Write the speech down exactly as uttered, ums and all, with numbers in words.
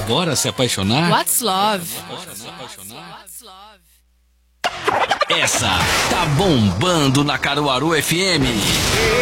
Bora se apaixonar? What's love? Essa tá bombando na Caruaru F M.